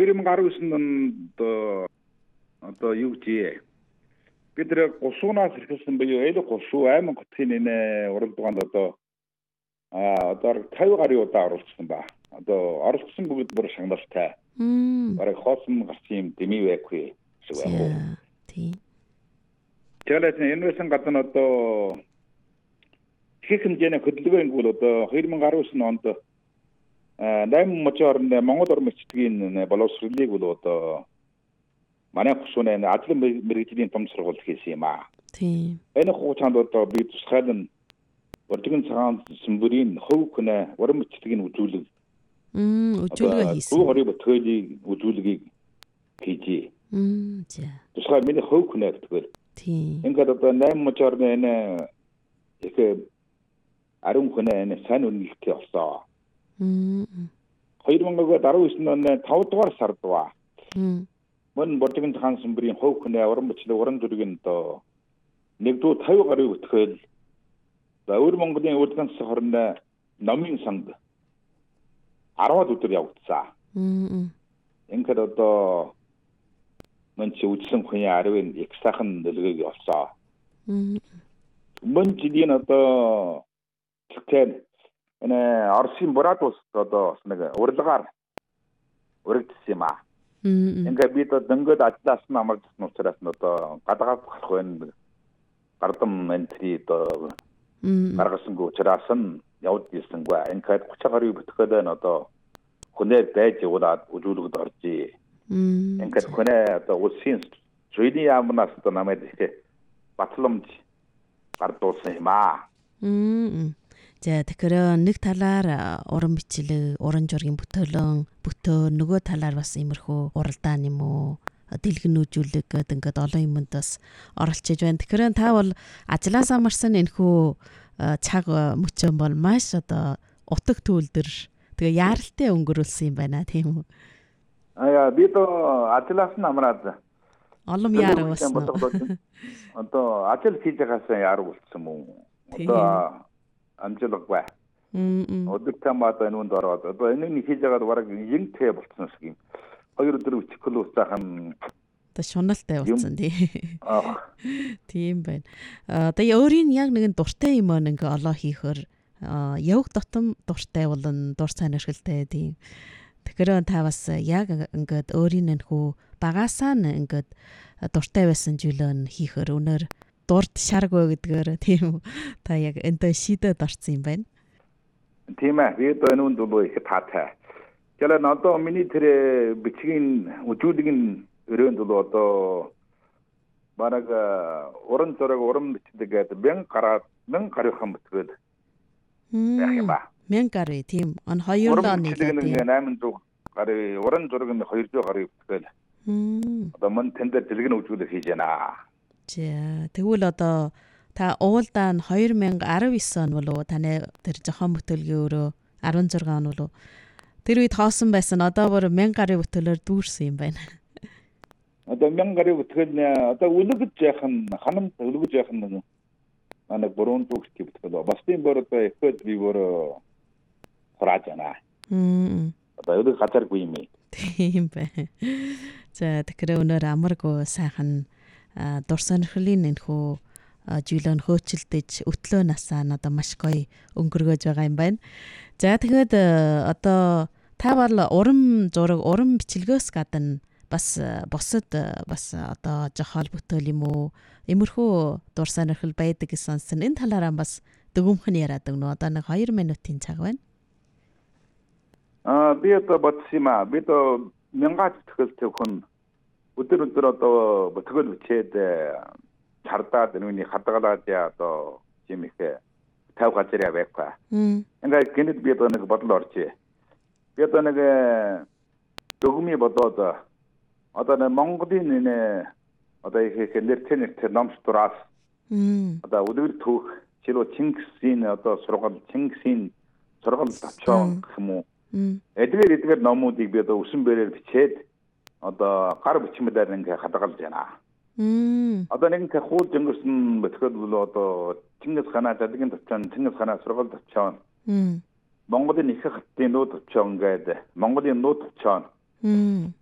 2019 одоо юу гэж бид тэр гусуунаас ирсэн буюу эл гусуу аймаг хотын энэ уралдаанд одоо 50 гаруй удаа оролцсон ба. Одоо оролцсон бүгд бүр шагналтай. Бараг хоосон гарсан юм дэмий байхгүй шиг байна. Тийм. Тэгээд энэ үсэн гадна одоо их хэмжээний хөдөлгөөн ингүүл одоо 2019 онд 8 мужаарны Монгол Орон Мөчтгийн боловсролыг бол одоо манай гусууны ажил мэргэжлийн том сургууль хийсэн юм аа. Тийм. Энэ хугацаанд одоо би тусгайлан Урдган цагаан сүмбэрийн хөв хүнэ Орон Мөчтгийн үзүүлэг хийсэн. Дүү хорыг бүтгөөлийн үзүүлгийг хийж. За. Тусгай миний хөв хүнэ гэдэг. Тийм. Ингээд одоо 8 мужаарны энэ их ариун хүнэ энэ сайн үнэлтээ олсон. 2019 оны 5 дугаар сард ба. Мөн Урдган цагаан сүмбэрийн хөв хүнэ Орон Мөчтгийн уран зургийн одоо 150 гаруй бүтгээл Өвөр Монголын урдган засаг хорны номын санд 10 өдөр явагдсан. Ингээд одоо мөн чи үдсэн хүний 10-ын их сайхан нөлөөг олсон. Мөн жилийн одоо тэгэхээр энэ Оросын Бурад улс одоо нэг урилгаар урагдсан юм аа. Ингээд бид дөнгөд ажиллаас нь амарчсан учраас одоо гадаад болох байна. Гардам энтри одоо гаргасангүй учраас нь явд ирсэнгүй. Ингээд 30 гаруй бүтгэхэд байна одоо хүнээр байж яваад үзүүлэгд оржээ. Ингээд хүнээ одоо улсын зүйний яамнаас одоо намайг батламж гардуулсан юм аа. За тэгэхээр нэг талаар уран бичлэг, уран зургийн бүтөөн нөгөө талаар бас иймэрхүү уралдаан юм уу? Дэлгэнүүжүүлэг гэдэг ингээд олон юмд бас оролцож байна. Тэгэхээр та бол ажлаас амарсан энэхүү цаг мөчөн бол маш одоо утга төлдөр тэгээ яаралтай өнгөрүүлсэн юм байна тийм үү? Би то ажлаас нь амраад олон яарал болсон. Одоо ажил хийж байгаасаа яарал болсон юм. Одоо амжилтгүй. Өдөртөө маад нүнд ороод одоо энийг хийж байгаад бараг янтэй болчихсон шиг юм. 2 өдөр үчихгүй уусаахан та шуналтай болсон тийм байна. Одоо өөрийн яг нэгэн дуртай юм ингээ олоо хийхэр явг дотом дуртай болон дур цай ашигтай тийм. Тэгэхээр та бас яг ингээд өөрийн нөхөө багасаа ингээд дуртай байсан зүйлөө хийхэр өнөр дурд шаргөө гэдгээр тийм та яг энэ шийдэд орсон юм байна. Тийм ээ. Би одоо энэ үнд их таатай. Тэгэл одоо миний тэр бичгийн үзүүлгийн өрөөнд бол одоо бараг уран зураг уран бичлэг гэдэг 1000 гаруйхан бүтгээд байх юм ба. 1000 гаруй тийм. Он 2 оны 800 гаруй уран зураг нь 200 гаруй бүтгээл. Одоо мөн тэндэр дэлгэн үзүүлэг хийж байна. За тэгвэл одоо та уулдаа нь 2019 он болов таны тэр зохион бүтээлгийн өрөө 16 он болов тэр үед хоосон байсан одоо бүр 1000 гаруй бүтээлээр дүүрсэн юм байна. Одоо 1000 гаруй бүтгэл одоо үлгэж яах нь ханамд үлгэж яах нь манай борон төгсгий бүтгэл бас тийм бүр одоо ихтэй би бүр хурааж байна. Одоо өдөр газаргүй юм. Тийм байна. За тэгэхээр өнөр амаргүй сайхан дур сонирхлын энэхүү жилэн хөөцөлдөж өтлөө насаа одоо маш гоё өнгөргөөж байгаа юм байна. За тэгэхэд одоо та бол уран зураг, уран бичлэгээс гадна бас босод бас одоо жохол бүтээл юм уу? Иймэрхүү дур сонирхол байдаг гэсэн сонсон. Энэ талаараа бас дүгүмхэн яриад өгнө. Одоо нэг 2 минутын цаг байна. Би одоо бодсон юм аа. Би одоо 1000 бүтгэл хүн өдөр одоо бүтгэл бичээд чардаад нүуний хадгалаад одоо юм их 50 газар байхгүй. Ингээд гинэд би одоо нэг бодол орчээ. Би одоо нэг дөгмий бодоод одоо нэг Монголын энэ одоо их нэртэр номс дураас одоо өдөр түүх чирөө Чингисийн одоо Чингисийн сургал тавчаа гэх юм уу. Эдгээр номуудыг би одоо өсөн бэрээр бичээд одоо гар бичмээр ингээ хадгалж байна. Одоо нэг их хуулж өнгөрсөн бэтгэл бол одоо Чингис хааны задгийн тавчаа, Чингис хааны сургал тавчаа. Монголын их хаттын нууд тавчаа ингээд Монголын нууд тавчаа.